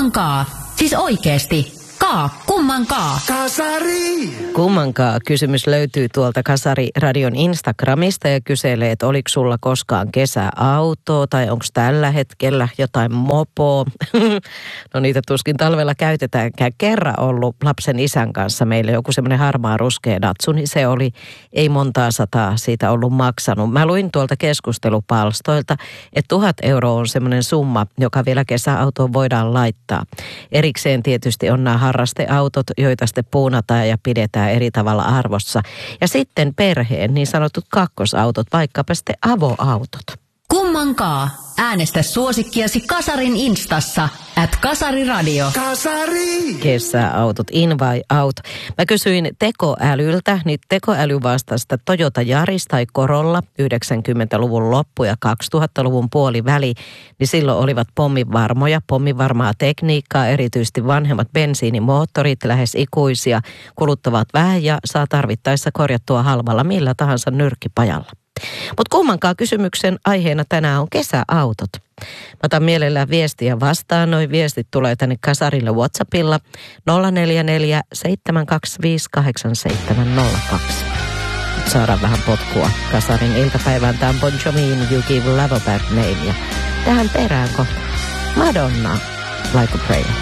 Kummankaa? Siis oikeesti. Kummankaa? Kasari! Kummankaa kysymys löytyy tuolta Kasari-radion Instagramista ja kyselee, että oliko sulla koskaan kesäautoa tai onko tällä hetkellä jotain mopoa. No niitä tuskin talvella käytetäänkään. Kerran ollut lapsen isän kanssa meille joku semmoinen harmaa ruskea Datsun, niin se oli ei montaa sataa siitä ollut maksanut. Mä luin tuolta keskustelupalstoilta, että 1 000 € on semmoinen summa, joka vielä kesäautoon voidaan laittaa. Erikseen tietysti on nämä harrasteautot, joita sitten puunataan ja pidetään eri tavalla arvossa. Ja sitten perheen niin sanotut kakkosautot, vaikkapa sitten avoautot. Kummankaa? Äänestä suosikkiasi Kasarin Instassa @kasariradio. Kasari! Kesäautot, in vai out? Mä kysyin tekoälyltä, niin tekoäly vastasi, että Toyota Yaris tai Corolla 90-luvun loppu ja 2000-luvun puoliväli, niin silloin olivat pomminvarmaa tekniikkaa, erityisesti vanhemmat bensiinimoottorit, lähes ikuisia, kuluttavat vähän ja saa tarvittaessa korjattua halvalla millä tahansa nyrkkipajalla. Mutta kummankaan kysymyksen aiheena tänään on kesäautot. Mä otan mielellään viestiä vastaan. Noi viestit tulee tänne Kasarille WhatsAppilla 044 725 8702. Nyt saadaan vähän potkua Kasarin iltapäivään. Tämä on Bon Joviin You Give Love a Bad Name. Ja tähän perään kohta Madonna, Like a Prayer.